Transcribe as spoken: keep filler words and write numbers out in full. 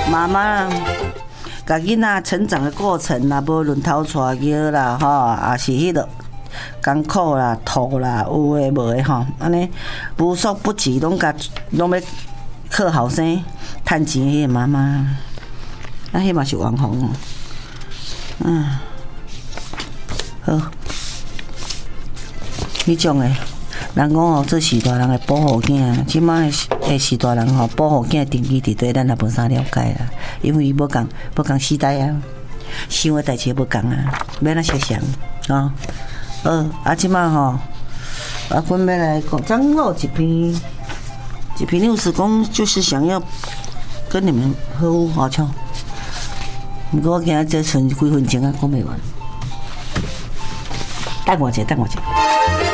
妈妈，甲囡仔成长的过程啦，无论头带摇啦，吼，也是迄个艰苦啦、吐啦，有诶无诶吼，安尼无所不至，拢甲拢要靠后生趁钱迄个妈妈，啊，迄嘛是网红哦，嗯，好，迄种诶。人讲吼，做时大人的保护囝，即摆诶时大人吼，保护囝定义伫对，咱也无啥了解啦。因为无共无共时代啊，想诶代志无共啊，要哪想想啊？呃，啊，即摆吼，啊，阮要来讲，张后一篇一篇 news 讲，就是想要跟你们好好唱。毋过我今仔这剩几分钟啊，讲袂完。等我一下，等我一下。